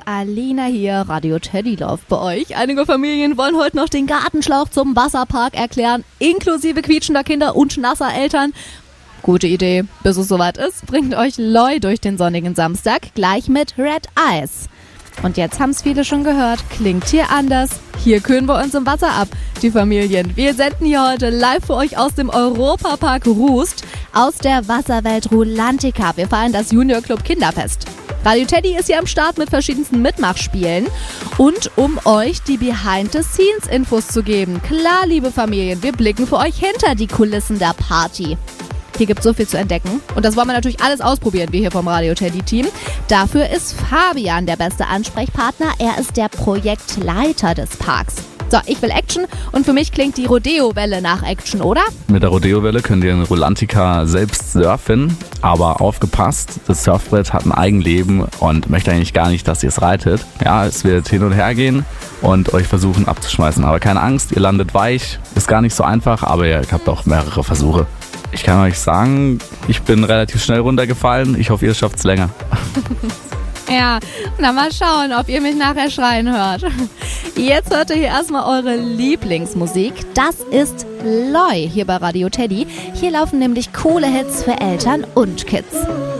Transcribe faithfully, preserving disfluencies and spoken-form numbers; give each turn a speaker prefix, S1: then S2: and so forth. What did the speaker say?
S1: Alina hier, Radio Teddy läuft bei euch. Einige Familien wollen heute noch den Gartenschlauch zum Wasserpark erklären, inklusive quietschender Kinder und nasser Eltern. Gute Idee. Bis es soweit ist, bringt euch Loi durch den sonnigen Samstag gleich mit Red Eyes. Und jetzt haben es viele schon gehört, klingt hier anders. Hier kühlen wir uns im Wasser ab, die Familien. Wir senden hier heute live für euch aus dem Europapark Rust, aus der Wasserwelt Rulantica. Wir feiern das Junior Club Kinderfest. Radio Teddy ist hier am Start mit verschiedensten Mitmachspielen und um euch die Behind-the-Scenes-Infos zu geben. Klar, liebe Familien, wir blicken für euch hinter die Kulissen der Party. Hier gibt es so viel zu entdecken und das wollen wir natürlich alles ausprobieren, wir hier vom Radio Teddy Team. Dafür ist Fabian der beste Ansprechpartner. Er ist der Projektleiter des Parks. So, ich will Action und für mich klingt die Rodeo-Welle nach Action, oder?
S2: Mit der Rodeo-Welle könnt ihr in Rulantica selbst surfen, aber aufgepasst, das Surfbrett hat ein Eigenleben und möchte eigentlich gar nicht, dass ihr es reitet. Ja, es wird hin und her gehen und euch versuchen abzuschmeißen, aber keine Angst, ihr landet weich, ist gar nicht so einfach, aber ihr habt auch mehrere Versuche. Ich kann euch sagen, ich bin relativ schnell runtergefallen, ich hoffe, ihr schafft es länger.
S1: Ja, na mal schauen, ob ihr mich nachher schreien hört. Jetzt hört ihr hier erstmal eure Lieblingsmusik. Das ist Loi hier bei Radio Teddy. Hier laufen nämlich coole Hits für Eltern und Kids.